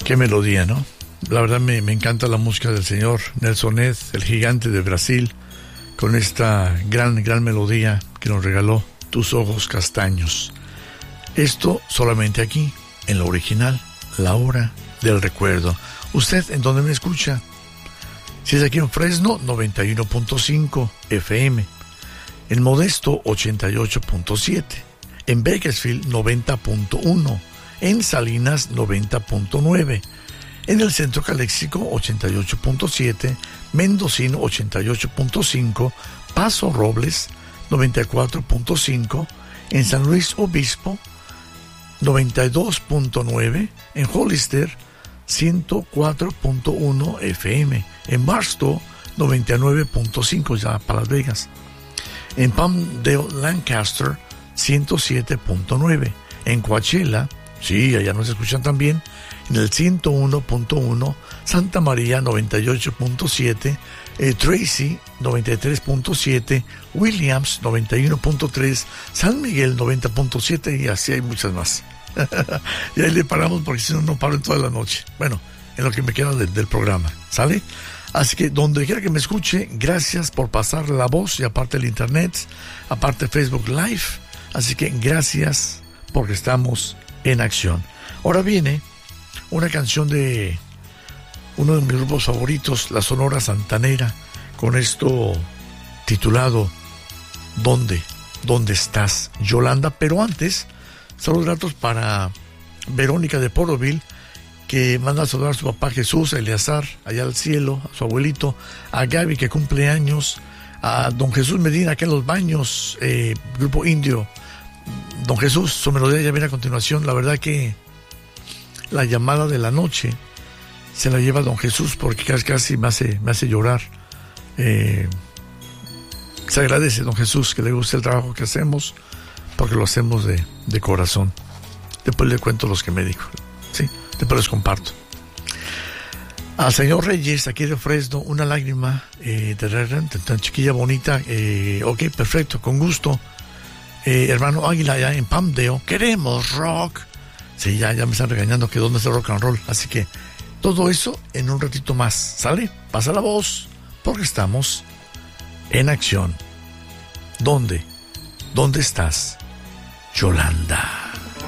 Qué melodía, ¿no? La verdad me encanta la música del señor Nelson Ned, el gigante de Brasil, con esta gran melodía que nos regaló Tus ojos castaños. Esto solamente aquí, en la original, La Hora del Recuerdo. ¿Usted en dónde me escucha? Si es aquí en Fresno, 91.5 FM. En Modesto, 88.7. En Bakersfield, 90.1. En Salinas, 90.9. En el Centro Caléxico, 88.7. Mendocino, 88.5. Paso Robles, 94.5. En San Luis Obispo, 92.9. En Hollister, 104.1 FM. En Barstow, 99.5, ya para Las Vegas. En Palmdale, Lancaster, 107.9. En Coachella, sí, allá nos escuchan también, en el 101.1. Santa María, 98.7. Tracy, 93.7. Williams, 91.3. San Miguel, 90.7. Y así hay muchas más. Y ahí le paramos porque si no, no paro en toda la noche. Bueno, en lo que me queda del programa, ¿sale? Así que donde quiera que me escuche, gracias por pasar la voz, y aparte el internet, aparte Facebook Live. Así que gracias porque estamos en acción. Ahora viene una canción de uno de mis grupos favoritos, la Sonora Santanera, con esto titulado ¿Dónde estás, Yolanda? Pero antes, saludos gratos para Verónica de Porterville, que manda a saludar a su papá Jesús, a Eleazar, allá al cielo, a su abuelito, a Gaby, que cumple años, a don Jesús Medina, acá en Los Baños, grupo indio. Don Jesús, su melodía ya viene a continuación. La verdad que la llamada de la noche se la lleva don Jesús, porque casi me hace llorar. Se agradece, don Jesús, que le guste el trabajo que hacemos, porque lo hacemos de corazón. Después le cuento los que me dijo, ¿sí? Después les comparto. Al señor Reyes, aquí de Fresno, una lágrima tan chiquilla, bonita. Ok, perfecto, con gusto. Hermano Águila, allá en Palmdale, queremos rock. Sí, ya me están regañando que dónde es el rock and roll. Así que todo eso en un ratito más, ¿sale? Pasa la voz, porque estamos en acción. ¿Dónde estás, Yolanda?